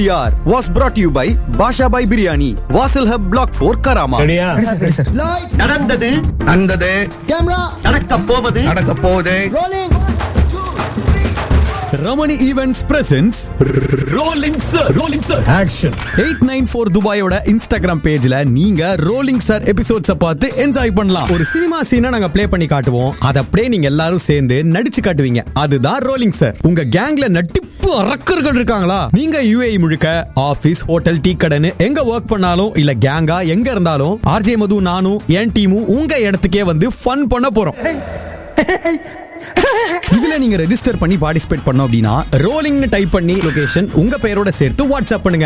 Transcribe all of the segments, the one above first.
was brought to you by Basha Bhai Biryani, Vasil Hub Block 4 Karama. நடந்தது Camera நடக்க போகுது rolling. Ramani Events presents Rolling Sir action 894 துபாயோட Instagram பேஜ்ல நீங்க rolling sir episodes பார்த்து enjoy பண்ணலாம். ஒரு cinema சீனை நாங்க ப்ளே பண்ணி காட்டுவோம், அத அப்படியே நீங்க எல்லாரும் சேர்ந்து நடிச்சு காட்டுவீங்க. அதுதான் ரோலிங் சார். உங்க கேங்ல நட்டிப்பு அரக்கர்கள் இருக்காங்களா? நீங்க UAE முழுக்க ஆபீஸ், ஹோட்டல், டீ கடைன்னு எங்க ஒர்க் பண்ணாலும் இல்ல கேங்கா எங்க இருந்தாலும் RJ மது நானும் என் டீமும் உங்க இடத்துக்கே வந்து ஃபன் பண்ண போறோம். இதுல நீங்க ரெஜிஸ்டர் பண்ணி பார்ட்டிசிபேட் பண்ணோம் அப்படின்னா ரோலிங்னு டைப் பண்ணி லொகேஷன் உங்க பேரோட சேர்த்து வாட்ஸ்அப் பண்ணுங்க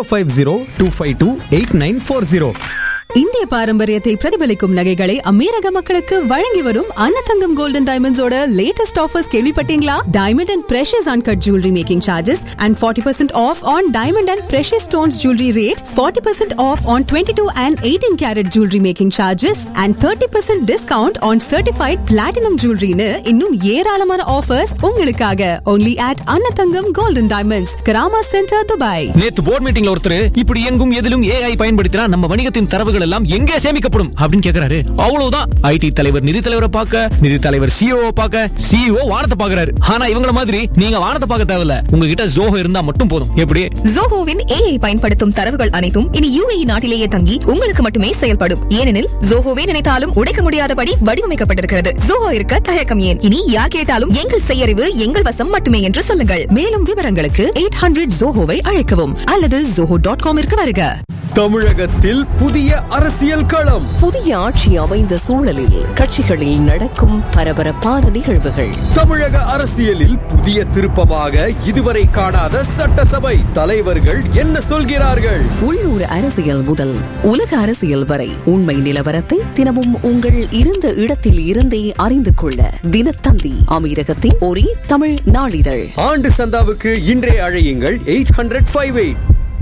050-252-8940. இந்திய பாரம்பரியத்தை பிரதிபலிக்கும் நகைகளை அமீரக மக்களுக்கு வழங்கி வரும் அன்னதங்கம் கோல்டன் டைமண்ட்ஸோட லேட்டஸ்ட் ஆஃபர்ஸ் கேள்விப்பட்டீங்களா? Diamond and precious uncut jewellery making charges and 40% off on diamond and precious stones jewelry rate, 40% off on 22 and 18 carat jewelry making charges and 30% discount on certified platinum jewelry னு இன்னும் ஏராளமான offers உங்களுக்காக only at Annathangam golden diamonds, Karama centre, Dubai. நேத்து board மீட்டிங்ல ஒருத்தர் இப்படி எங்கும் எதிலும் AI பயன்படுத்தினா நம்ம வணிகத்தின் தரவுகள் எல்லாம் எங்கே சேமிக்கப்படும் அப்படின்னு கேக்குறாரு. அவ்வளவுதான், ஐடி தலைவர் நிதி தலைவரை பார்க்க, நிதி தலைவர் CEO பார்க்க, CEO வானத்தை பார்க்கறாரு. ஆனா இவங்கள மாதிரி நீங்க வானத்தை பார்க்க தேவையில்ல, உங்ககிட்ட ஜோஹோ இருந்தா மட்டும் போதும். எப்படி? ஜோஹோவின் AI பயன்படுத்தும் தரவுகள் அனைத்தும் இனி UAE நாட்டிலேயே தங்கி உங்களுக்கு மட்டுமே செயல்படும். ஏனெனில் ஜோஹோவே நினைத்தாலும் உடைக்க முடியாதபடி வடிவமைக்கப்பட்டிருக்கிறது. ஜோஹோ இருக்க தயக்கம் ஏன்? இனி யார் கேட்டாலும் எங்கள் செயறிவு எங்கள் வசம் மட்டுமே என்று சொல்லுங்கள். மேலும் விவரங்களுக்கு 800 ஜோஹோவை அழைக்கவும் அல்லது zoho.com வருக. தமிழகத்தில் புதிய அரசியல் களம். புதிய ஆட்சி அமைந்த சூழலில் கட்சிகளில் நடக்கும் பரபரப்பான நிகழ்வுகள். தமிழக அரசியலில் புதிய திருப்பமாக இதுவரை காணாத சட்டசபை தலைவர்கள் என்ன சொல்கிறார்கள்? உள்ளூர் அரசியல் முதல் உலக அரசியல் வரை உண்மை நிலவரத்தை தினமும் உங்கள் இருந்த இடத்தில் இருந்தே அறிந்து கொள்ள தினத்தந்தி, அமீரகத்தின் ஒரே தமிழ் நாளிதழ். ஆண்டு சந்தாவுக்கு இன்றே அழையுங்கள் 800-58.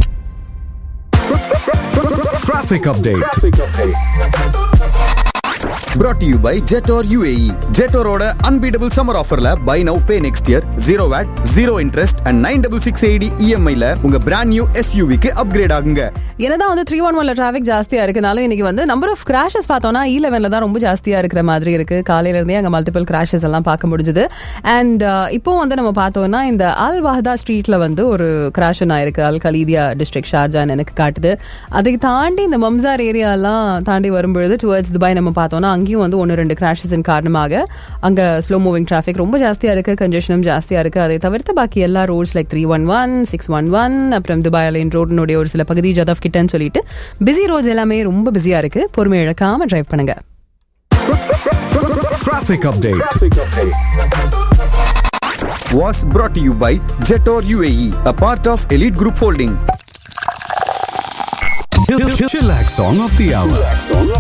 Traffic update. Brought to you by Jetor UAE. Jetoroட unbeatable summer offerல buy now pay next year 0 VAT 0 interest and 9660 EMI ல உங்க brand new SUV க்கு அப்கிரேட் ஆகுங்க. என்னதான் வந்து 311ல டிராஃபிக் ஜாஸ்தியா இருக்குனாலும் இன்னைக்கு வந்து நம்பர் ஆஃப் கிராஷஸ் பார்த்தோம்னா E11ல தான் ரொம்ப ஜாஸ்தியா இருக்கிற மாதிரி இருக்கு. காலையில இருந்தே அங்க மல்டிபிள் கிராஷஸ் எல்லாம் பார்க்க முடிஞ்சது. அண்ட் இப்போ வந்து நம்ம பார்த்தோம்னா இந்த அல் வாஹதா ஸ்ட்ரீட்ல வந்து ஒரு கிராஷ் ஆயிருக்கு. அல் கலீதியா டிஸ்ட்ரிக்ட் ஷார்ஜான்னு எனக்கு காட்டுது. அதை தாண்டி இந்த மம்சார் ஏரியா எல்லாம் தாண்டி வரும்பொழுது டுவர்ட்ஸ் துபாய் நம்ம பார்த்தோம்னா அங்கேயும் வந்து 1-2 கிராஷஸின் காரணமாக அங்க ஸ்லோ மூவிங் டிராஃபிக் ரொம்ப ஜாஸ்தியா இருக்கு, கன்ஜெஷனும் ஜாஸ்தியா இருக்கு. அதை தவிர்த்து பாக்கி எல்லா ரோட்ஸ் லைக் 311, 611 அப்புறம் துபாய் லைன் ரோடுனுடைய ஒரு சில பகுதி ஜதப் கிட்டன்னு சொல்லிட்டு பிஸி ரோட்ஸ் எல்லாமே ரொம்ப பிஸியா இருக்கு. பொறுமை இழக்காம டிரைவ் பண்ணுங்க. Traffic update was brought to you by Jetor UAE, a part of Elite Group Holding. Chillax song of the hour.